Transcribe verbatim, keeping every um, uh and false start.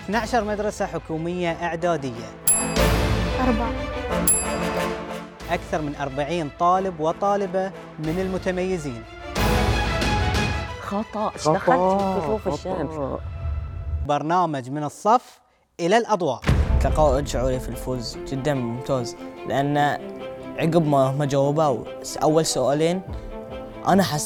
اثنتي عشرة مدرسة حكومية إعدادية. أربعة. أكثر من أربعين طالب وطالبة من المتميزين. خطأ، ايش دخلت في كسوف الشمس؟ برنامج من الصف إلى الأضواء. كقائد شعوري في الفوز جدا ممتاز، لأن عقب ما ما جاوبوا أول سؤالين أنا حسيت